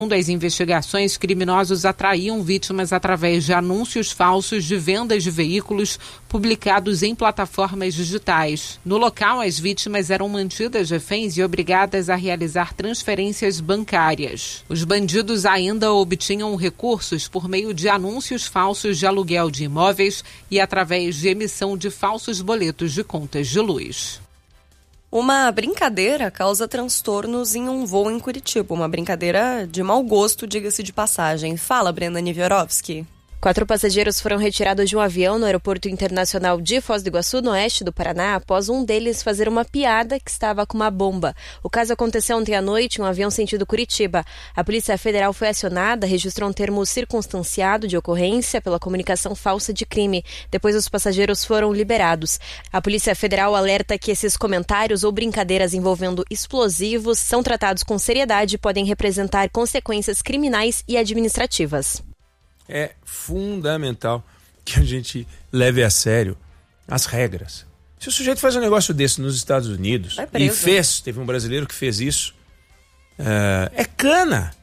Das investigações, criminosos atraíam vítimas através de anúncios falsos de vendas de veículos publicados em plataformas digitais. No local, as vítimas eram mantidas reféns e obrigadas a realizar transferências bancárias. Os bandidos ainda obtinham recursos por meio de anúncios falsos de aluguel de imóveis e através de emissão de falsos boletos de contas de luz. Uma brincadeira causa transtornos em um voo em Curitiba. Uma brincadeira de mau gosto, diga-se de passagem. Fala, Brenda Niverovski. 4 passageiros foram retirados de um avião no Aeroporto Internacional de Foz do Iguaçu, no oeste do Paraná, após um deles fazer uma piada que estava com uma bomba. O caso aconteceu ontem à noite em um avião sentido Curitiba. A Polícia Federal foi acionada, registrou um termo circunstanciado de ocorrência pela comunicação falsa de crime. Depois, os passageiros foram liberados. A Polícia Federal alerta que esses comentários ou brincadeiras envolvendo explosivos são tratados com seriedade e podem representar consequências criminais e administrativas. É fundamental que a gente leve a sério as regras. Se o sujeito faz um negócio desse nos Estados Unidos, teve um brasileiro que fez isso, é cana.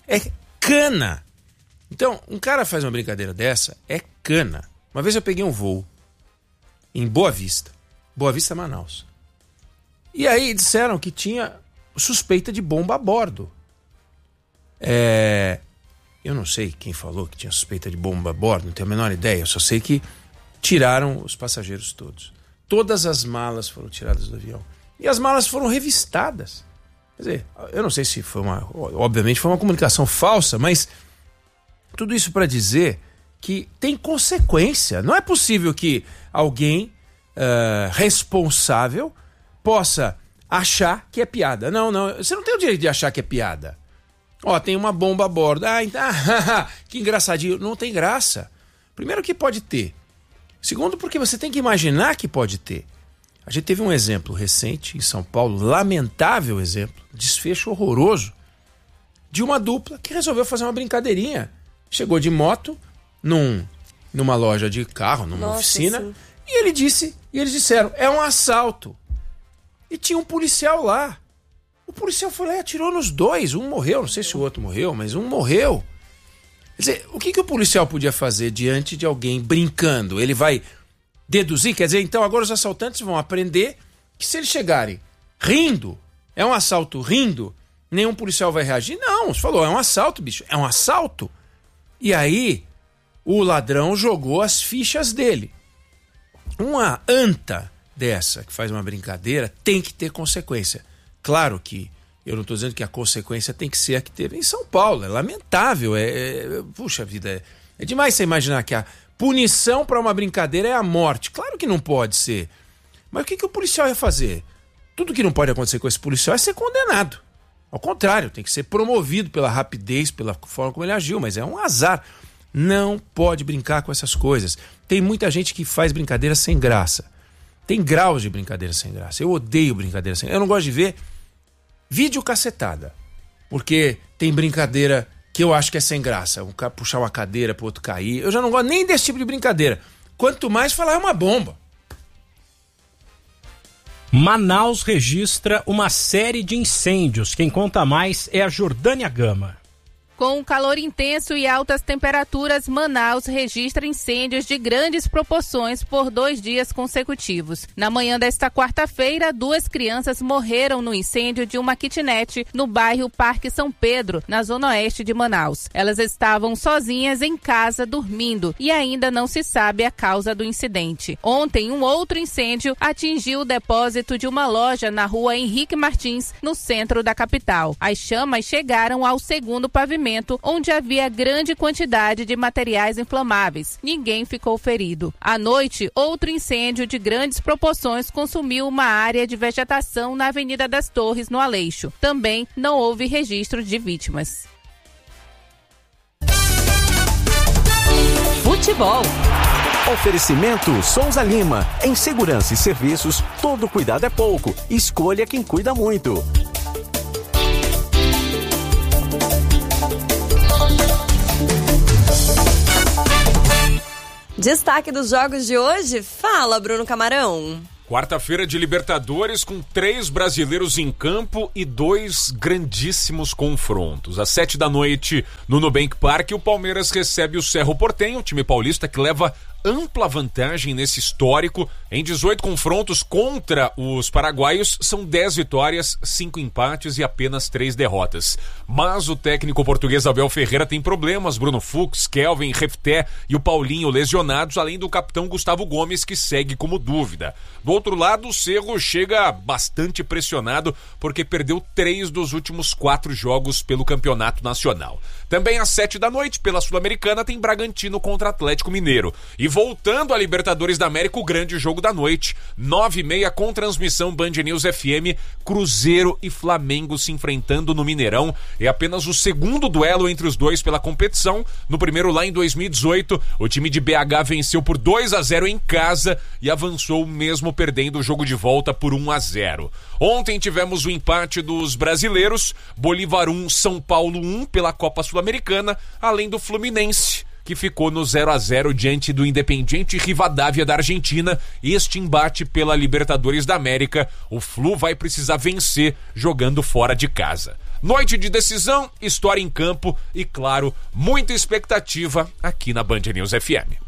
Então, um cara faz uma brincadeira dessa, é cana. Uma vez eu peguei um voo em Boa Vista, Manaus. E aí disseram que tinha suspeita de bomba a bordo. Eu não sei quem falou que tinha suspeita de bomba a bordo, não tenho a menor ideia. Eu só sei que tiraram os passageiros todos. Todas as malas foram tiradas do avião. E as malas foram revistadas. Quer dizer, eu não sei se foi obviamente foi uma comunicação falsa, mas tudo isso para dizer que tem consequência. Não é possível que alguém responsável possa achar que é piada. Não, você não tem o direito de achar que é piada. Tem uma bomba a bordo. Que engraçadinho. Não tem graça. Primeiro que pode ter. Segundo, porque você tem que imaginar que pode ter. A gente teve um exemplo recente em São Paulo, lamentável exemplo, desfecho horroroso, de uma dupla que resolveu fazer uma brincadeirinha. Chegou de moto numa loja de carro, numa oficina, sim. E eles disseram, é um assalto. E tinha um policial lá. O policial foi lá e atirou nos dois. Um morreu, não sei se o outro morreu, mas um morreu. Quer dizer, o que o policial podia fazer diante de alguém brincando? Ele vai deduzir? Quer dizer, então agora os assaltantes vão aprender que se eles chegarem rindo, é um assalto rindo, nenhum policial vai reagir? Não, você falou, é um assalto, bicho, é um assalto. E aí, o ladrão jogou as fichas dele. Uma anta dessa, que faz uma brincadeira, tem que ter consequência. Claro que eu não estou dizendo que a consequência tem que ser a que teve em São Paulo. É lamentável. Puxa vida, é demais você imaginar que a punição para uma brincadeira é a morte. Claro que não pode ser. Mas o que o policial ia fazer? Tudo que não pode acontecer com esse policial é ser condenado. Ao contrário, tem que ser promovido pela rapidez, pela forma como ele agiu. Mas é um azar. Não pode brincar com essas coisas. Tem muita gente que faz brincadeira sem graça. Tem graus de brincadeira sem graça. Eu odeio brincadeira sem graça. Eu não gosto de ver vídeo cacetada. Porque tem brincadeira que eu acho que é sem graça. Um cara puxar uma cadeira pro outro cair. Eu já não gosto nem desse tipo de brincadeira. Quanto mais falar é uma bomba. Manaus registra uma série de incêndios. Quem conta mais é a Jordânia Gama. Com calor intenso e altas temperaturas, Manaus registra incêndios de grandes proporções por 2 dias consecutivos. Na manhã desta quarta-feira, 2 crianças morreram no incêndio de uma kitnet no bairro Parque São Pedro, na zona oeste de Manaus. Elas estavam sozinhas em casa dormindo e ainda não se sabe a causa do incidente. Ontem, um outro incêndio atingiu o depósito de uma loja na rua Henrique Martins, no centro da capital. As chamas chegaram ao segundo pavimento, onde havia grande quantidade de materiais inflamáveis. Ninguém ficou ferido. À noite, outro incêndio de grandes proporções consumiu uma área de vegetação na Avenida das Torres, no Aleixo. Também não houve registro de vítimas. Futebol. Oferecimento Souza Lima. Em segurança e serviços, todo cuidado é pouco. Escolha quem cuida muito. Destaque dos jogos de hoje? Fala, Bruno Camarão. Quarta-feira de Libertadores com 3 brasileiros em campo e 2 grandíssimos confrontos. Às 7 da noite, no Nubank Park, o Palmeiras recebe o Cerro Porteño, o time paulista que leva ampla vantagem nesse histórico. Em 18 confrontos contra os paraguaios, são 10 vitórias, 5 empates e apenas 3 derrotas. Mas o técnico português Abel Ferreira tem problemas. Bruno Fux, Kelvin, Refté e o Paulinho lesionados, além do capitão Gustavo Gomes, que segue como dúvida. Do outro lado, o Cerro chega bastante pressionado porque perdeu 3 dos últimos 4 jogos pelo Campeonato Nacional. Também às 7 da noite, pela Sul-Americana, tem Bragantino contra Atlético Mineiro. E voltando a Libertadores da América, o grande jogo da noite, 9h30 com transmissão Band News FM, Cruzeiro e Flamengo se enfrentando no Mineirão. É apenas o segundo duelo entre os dois pela competição. No primeiro, lá em 2018, o time de BH venceu por 2-0 em casa e avançou mesmo perdendo o jogo de volta por 1-0. Ontem tivemos o empate dos brasileiros, Bolívar 1, São Paulo 1 pela Copa Sul-Americana, além do Fluminense, que ficou no 0-0 diante do Independiente Rivadavia da Argentina. Este embate pela Libertadores da América, o Flu vai precisar vencer jogando fora de casa. Noite de decisão, história em campo e, claro, muita expectativa aqui na Band News FM.